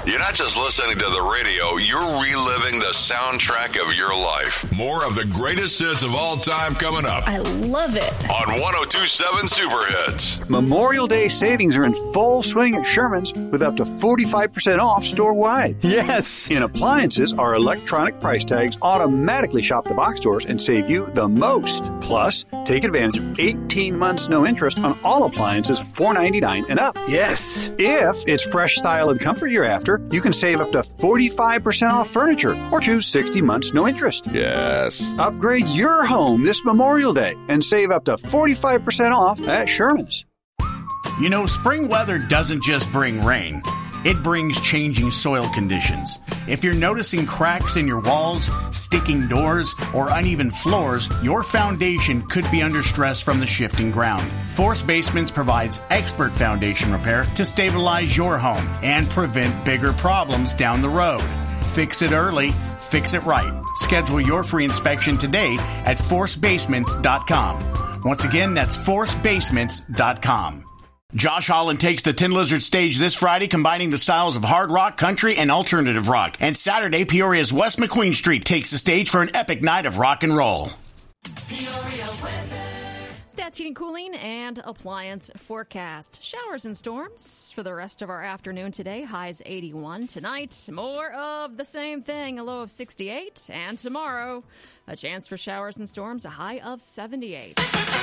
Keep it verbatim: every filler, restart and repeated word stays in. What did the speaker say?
You're not just listening to the radio, you're reliving the soundtrack of your life. More of the greatest hits of all time coming up. I love it. On one oh two point seven Super Hits. Memorial Day savings are in full swing at Sherman's with up to forty-five percent off store-wide. Yes! In appliances, our electronic price tags automatically shop the box stores and save you the most. Plus, take advantage of eighteen months no interest on all appliances, four ninety-nine and up. Yes! If it's fresh style and comfort you're after, you can save up to forty-five percent off furniture or choose sixty months no interest. Yes. Upgrade your home this Memorial Day and save up to forty-five percent off at Sherman's. You know, spring weather doesn't just bring rain. It brings changing soil conditions. If you're noticing cracks in your walls, sticking doors, or uneven floors, your foundation could be under stress from the shifting ground. Force Basements provides expert foundation repair to stabilize your home and prevent bigger problems down the road. Fix it early, fix it right. Schedule your free inspection today at force basements dot com. Once again, that's force basements dot com. Josh Holland takes the Tin Lizard stage this Friday, combining the styles of hard rock, country, and alternative rock. And Saturday, Peoria's West McQueen Street takes the stage for an epic night of rock and roll. Peoria weather. Stats, heating, cooling, and appliance forecast. Showers and storms for the rest of our afternoon today. Highs eighty-one. Tonight, more of the same thing. A low of sixty-eight. And tomorrow, a chance for showers and storms. A high of seventy-eight.